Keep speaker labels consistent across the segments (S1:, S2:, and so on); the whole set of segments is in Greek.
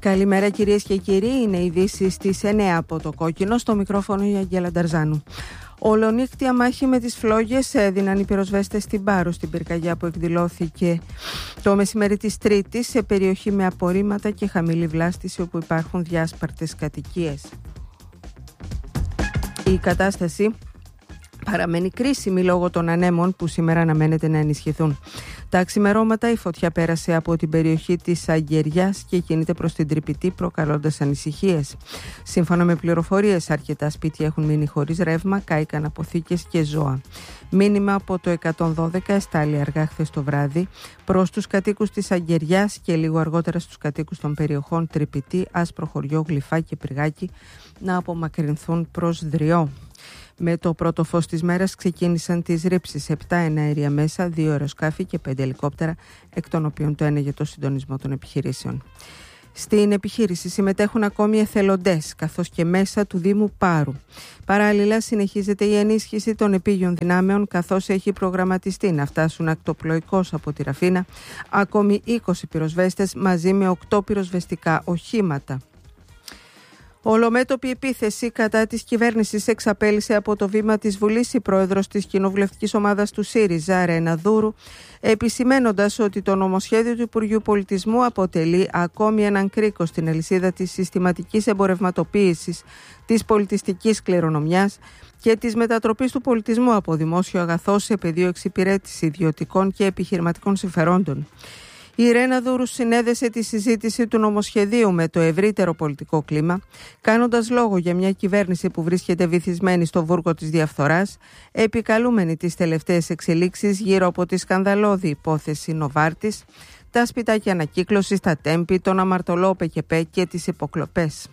S1: Καλημέρα κυρίες και κύριοι, είναι ειδήσεις στις 9 από το Κόκκινο, στο μικρόφωνο η Αγγέλα Νταρζάνου. Ολονύκτια μάχη με τις φλόγες έδιναν οι πυροσβέστες στην Πάρο, στην πυρκαγιά που εκδηλώθηκε το μεσημέρι της Τρίτης σε περιοχή με απορρίμματα και χαμηλή βλάστηση όπου υπάρχουν διάσπαρτες κατοικίες. Η κατάσταση παραμένει κρίσιμη λόγω των ανέμων που σήμερα αναμένεται να ενισχυθούν. Τα ξημερώματα η φωτιά πέρασε από την περιοχή της Αγγεριάς και κινείται προς την Τρυπητή, προκαλώντας ανησυχίες. Σύμφωνα με πληροφορίες, αρκετά σπίτια έχουν μείνει χωρίς ρεύμα, κάηκαν αποθήκες και ζώα. Μήνυμα από το 112 εστάλει αργά χθες το βράδυ προς τους κατοίκους της Αγγεριάς και λίγο αργότερα στους κατοίκους των περιοχών Τρυπητή, Άσπρο Χωριό, Γλυφά και Πυργάκι να απομακρυνθούν προς Δριό. Με το πρώτο φως της μέρας ξεκίνησαν τις ρήψεις, 7 εναέρια μέσα, 2 αεροσκάφη και 5 ελικόπτερα, εκ των οποίων το ένα για το συντονισμό των επιχειρήσεων. Στην επιχείρηση συμμετέχουν ακόμη εθελοντές, καθώς και μέσα του Δήμου Πάρου. Παράλληλα, συνεχίζεται η ενίσχυση των επίγειων δυνάμεων, καθώς έχει προγραμματιστεί να φτάσουν ακτοπλοϊκώς από τη Ραφίνα ακόμη 20 πυροσβέστες μαζί με 8 πυροσβεστικά οχήματα. Ολομέτωπη επίθεση κατά της κυβέρνησης εξαπέλυσε από το βήμα της Βουλής η πρόεδρος της κοινοβουλευτικής ομάδας του ΣΥΡΙΖΑ, Ρένα Δούρου, επισημένοντας ότι το νομοσχέδιο του Υπουργείου Πολιτισμού αποτελεί ακόμη έναν κρίκο στην αλυσίδα της συστηματικής εμπορευματοποίησης της πολιτιστικής κληρονομιάς και της μετατροπής του πολιτισμού από δημόσιο αγαθό σε πεδίο εξυπηρέτηση ιδιωτικών και επιχειρηματικών συμφερόντων. Η Ρένα Δούρου συνέδεσε τη συζήτηση του νομοσχεδίου με το ευρύτερο πολιτικό κλίμα, κάνοντας λόγο για μια κυβέρνηση που βρίσκεται βυθισμένη στο βούρκο της διαφθοράς, επικαλούμενη τις τελευταίες εξελίξεις γύρω από τη σκανδαλώδη υπόθεση Νοβάρτης, τα σπιτάκια ανακύκλωσης, τα τέμπη, τον αμαρτωλό ΠΚΠ και τις υποκλοπές.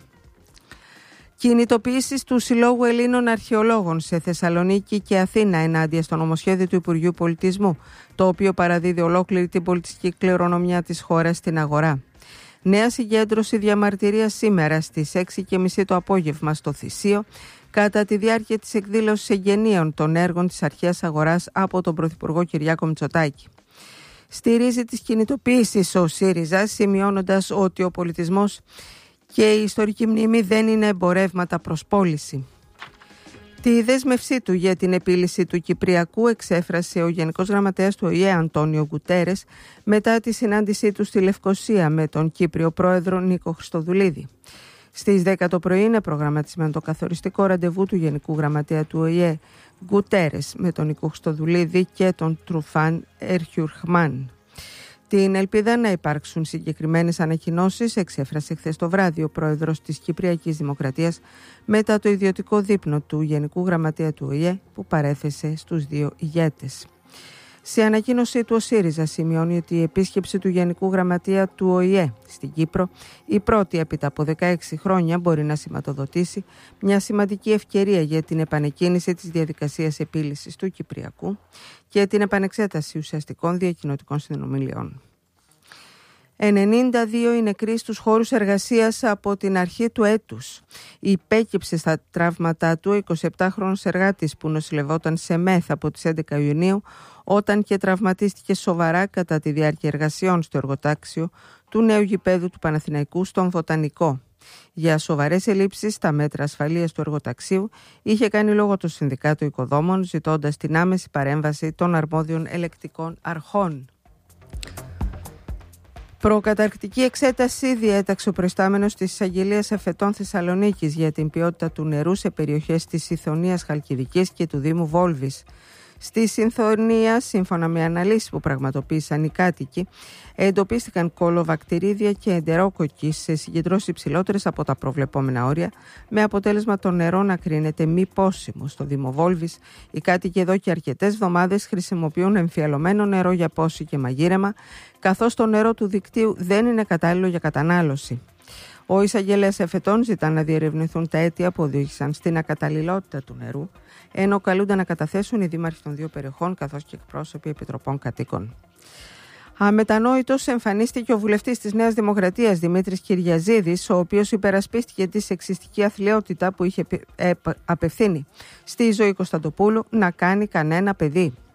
S1: Κινητοποιήσεις του Συλλόγου Ελλήνων Αρχαιολόγων σε Θεσσαλονίκη και Αθήνα ενάντια στο νομοσχέδιο του Υπουργείου Πολιτισμού, το οποίο παραδίδει ολόκληρη την πολιτιστική κληρονομιά της χώρας στην αγορά. Νέα συγκέντρωση διαμαρτυρίας σήμερα στις 6:30 το απόγευμα στο Θησίο, κατά τη διάρκεια της εκδήλωσης εγγενείων των έργων της αρχαίας αγοράς από τον Πρωθυπουργό Κυριάκο Μητσοτάκη. Στηρίζει τις κινητοποιήσεις ο ΣΥΡΙΖΑ, σημειώνοντας ότι ο πολιτισμός και η ιστορική μνήμη δεν είναι εμπορεύματα προς πώληση. Τη δέσμευσή του για την επίλυση του Κυπριακού εξέφρασε ο Γενικός Γραμματέας του ΟΗΕ Αντώνιο Γκουτέρες μετά τη συνάντησή του στη Λευκοσία με τον Κύπριο Πρόεδρο Νίκο Χριστοδουλίδη. Στις 10 το πρωί είναι προγραμματισμένο το καθοριστικό ραντεβού του Γενικού Γραμματέα του ΟΗΕ Γκουτέρες με τον Νίκο Χριστοδουλίδη και τον Τρουφάν Ερχιουρχμάν. Την ελπίδα να υπάρξουν συγκεκριμένες ανακοινώσεις εξέφρασε χθες το βράδυ ο πρόεδρος της Κυπριακής Δημοκρατίας μετά το ιδιωτικό δείπνο του Γενικού Γραμματέα του ΟΗΕ που παρέθεσε στους δύο ηγέτες. Σε ανακοίνωσή του ο ΣΥΡΙΖΑ σημειώνει ότι η επίσκεψη του Γενικού Γραμματέα του ΟΗΕ στην Κύπρο, η πρώτη έπειτα από 16 χρόνια, μπορεί να σηματοδοτήσει μια σημαντική ευκαιρία για την επανεκκίνηση της διαδικασίας επίλυσης του Κυπριακού και την επανεξέταση ουσιαστικών διακοινωτικών συνομιλιών. 92 οι νεκροί στους χώρους εργασίας από την αρχή του έτους. Υπέκυψε στα τραύματά του ο 27χρονος εργάτης που νοσηλευόταν σε ΜΕΘ από τις 11 Ιουνίου όταν και τραυματίστηκε σοβαρά κατά τη διάρκεια εργασιών στο εργοτάξιο του νέου γηπέδου του Παναθηναϊκού στον Βοτανικό. Για σοβαρές ελλείψεις στα μέτρα ασφαλείας του εργοταξίου είχε κάνει λόγο το Συνδικάτο Οικοδόμων, ζητώντας την άμεση παρέμβαση των αρμόδιων ελεκτικών αρχών. Προκαταρκτική εξέταση διέταξε ο προϊστάμενος της Εισαγγελίας Εφετών Θεσσαλονίκης για την ποιότητα του νερού σε περιοχές της Ιθωνίας Χαλκιδικής και του Δήμου Βόλβης. Στη Συνθωνία, σύμφωνα με αναλύσεις που πραγματοποίησαν οι κάτοικοι, εντοπίστηκαν κολοβακτηρίδια και εντερόκοκκι σε συγκεντρώσεις υψηλότερες από τα προβλεπόμενα όρια, με αποτέλεσμα το νερό να κρίνεται μη πόσιμο. Στο Δήμο Βόλβης, οι κάτοικοι εδώ και αρκετές εβδομάδες χρησιμοποιούν εμφιαλωμένο νερό για πόση και μαγείρεμα, καθώς το νερό του δικτύου δεν είναι κατάλληλο για κατανάλωση. Ο εισαγγελέας Εφετών ζητά να διερευνηθούν τα αίτια που οδήγησαν στην ακαταλληλότητα του νερού, ενώ καλούνται να καταθέσουν οι δήμαρχοι των δύο περιοχών καθώς και εκπρόσωποι επιτροπών κατοίκων. Αμετανόητος εμφανίστηκε ο βουλευτής της Νέας Δημοκρατίας Δημήτρης Κυριαζίδης, ο οποίος υπερασπίστηκε τη σεξιστική αθλιότητα που είχε απευθύνει στη Ζωή Κωνσταντοπούλου να κάνει κανένα παιδί.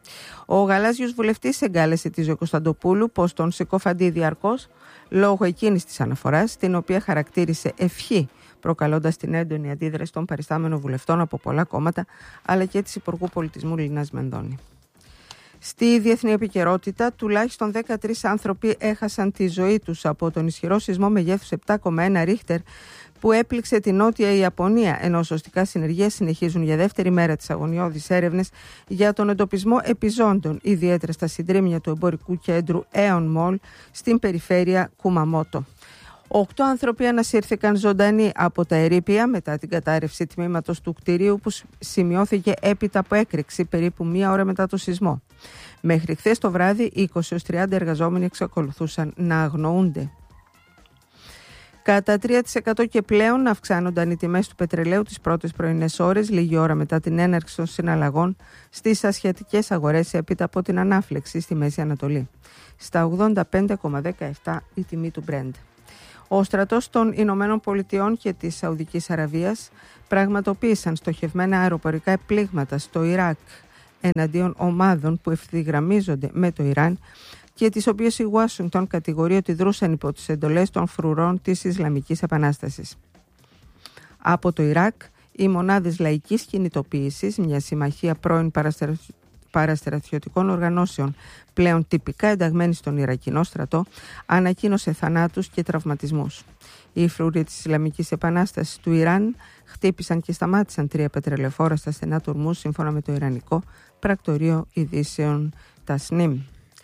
S1: Ο γαλάζιος βουλευτής εγκάλεσε τη Ζωή Κωνσταντοπούλου πως τον συκοφαντεί διαρκώς λόγω εκείνης της αναφοράς, την οποία χαρακτήρισε ευχή, προκαλώντας την έντονη αντίδραση των παριστάμενων βουλευτών από πολλά κόμματα, αλλά και της Υπουργού Πολιτισμού Λινάς Μενδώνη. Στη διεθνή επικαιρότητα, τουλάχιστον 13 άνθρωποι έχασαν τη ζωή τους από τον ισχυρό σεισμό μεγέθους 7,1 Ρίχτερ που έπληξε την Νότια Ιαπωνία, ενώ σωστικά συνεργεία συνεχίζουν για δεύτερη μέρα τις αγωνιώδεις έρευνες για τον εντοπισμό επιζώντων, ιδιαίτερα στα συντρίμμια του εμπορικού κέντρου Aeon Mall στην περιφέρεια Κουμαμότο. 8 άνθρωποι ανασύρθηκαν ζωντανοί από τα ερείπια μετά την κατάρρευση τμήματος του κτηρίου που σημειώθηκε έπειτα από έκρηξη περίπου μία ώρα μετά το σεισμό. Μέχρι χθες το βράδυ, 20-30 εργαζόμενοι εξακολουθούσαν να αγνοούνται. Κατά 3% και πλέον αυξάνονταν οι τιμές του πετρελαίου τις πρώτες πρωινές ώρες, λίγη ώρα μετά την έναρξη των συναλλαγών στις ασιατικές αγορές έπειτα από την ανάφλεξη στη Μέση Ανατολή. Στα 85,17 η τιμή του Brent. Ο στρατός των Ηνωμένων Πολιτειών και της Σαουδικής Αραβίας πραγματοποίησαν στοχευμένα αεροπορικά πλήγματα στο Ιράκ εναντίον ομάδων που ευθυγραμμίζονται με το Ιράν και τις οποίες η Ουάσιγκτον κατηγορεί ότι δρούσαν υπό τις εντολές των φρουρών της Ισλαμικής Επανάστασης. Από το Ιράκ, οι μονάδες λαϊκής κινητοποίησης, μια συμμαχία πρώην παραστρατιωτικών οργανώσεων πλέον τυπικά ενταγμένη στον Ιρακινό στρατό, ανακοίνωσε θανάτους και τραυματισμούς. Οι φρουροί της Ισλαμικής Επανάστασης του Ιράν χτύπησαν και σταμάτησαν 3 πετρελαιοφόρα στα στενά του Ορμούς, σύμφωνα με το Ιρανικό Πρακτορείο Ειδήσεων Τασνίμ.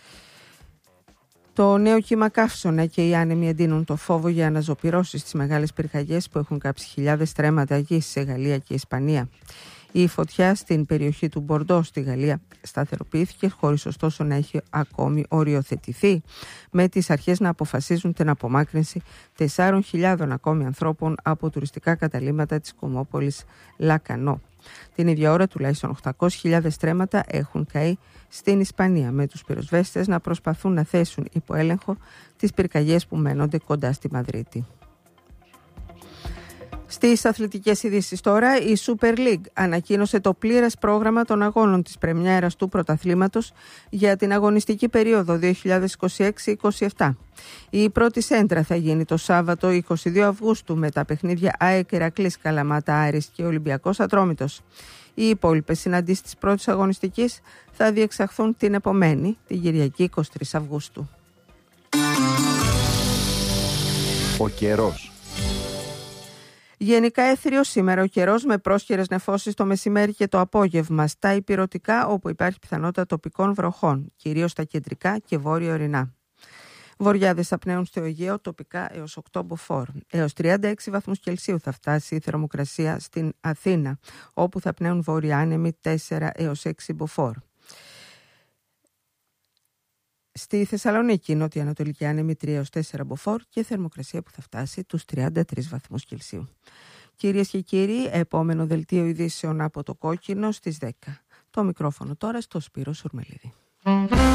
S1: Το νέο κύμα καύσωνα και οι άνεμοι εντείνουν το φόβο για αναζωπυρώσεις στις μεγάλες πυρκαγιές που έχουν κάψει χιλιάδες στρέμματα γης σε Γαλλία και Ισπανία. Η φωτιά στην περιοχή του Μπορντό στη Γαλλία σταθεροποιήθηκε, χωρίς ωστόσο να έχει ακόμη οριοθετηθεί, με τις αρχές να αποφασίζουν την απομάκρυνση 4.000 ακόμη ανθρώπων από τουριστικά καταλύματα της κομμόπολης Λακανό. Την ίδια ώρα τουλάχιστον 800.000 στρέμματα έχουν καεί στην Ισπανία, με τους πυροσβέστες να προσπαθούν να θέσουν υπό έλεγχο τις πυρκαγιές που μένονται κοντά στη Μαδρίτη. Στις αθλητικές ειδήσεις τώρα, η Super League ανακοίνωσε το πλήρες πρόγραμμα των αγώνων της πρεμιέρας του πρωταθλήματος για την αγωνιστική περίοδο 2026-27. Η πρώτη σέντρα θα γίνει το Σάββατο 22 Αυγούστου με τα παιχνίδια ΑΕΚ Ηρακλής Καλαμάτα Άρης και Ολυμπιακός Ατρόμητος. Οι υπόλοιπες συναντήσεις της πρώτης αγωνιστικής θα διεξαχθούν την επομένη, την Κυριακή 23 Αυγούστου.
S2: Ο καιρός.
S1: Γενικά έθριο σήμερα ο καιρός, με πρόσχερες νεφώσεις το μεσημέρι και το απόγευμα στα ηπειρωτικά, όπου υπάρχει πιθανότητα τοπικών βροχών, κυρίως στα κεντρικά και βόρεια ορεινά. Βοριάδες θα πνέουν στο Αιγαίο τοπικά έως 8 μποφόρ. Έως 36 βαθμούς Κελσίου θα φτάσει η θερμοκρασία στην Αθήνα, όπου θα πνέουν βόρεια άνεμοι 4 έως 6 μποφόρ. Στη Θεσσαλονίκη, νότια ανατολική άνεμη 3 έως 4 μποφόρ και θερμοκρασία που θα φτάσει τους 33 βαθμούς Κελσίου. Κυρίες και κύριοι, επόμενο δελτίο ειδήσεων από το Κόκκινο στις 10. Το μικρόφωνο τώρα στο Σπύρο Σουρμελίδη.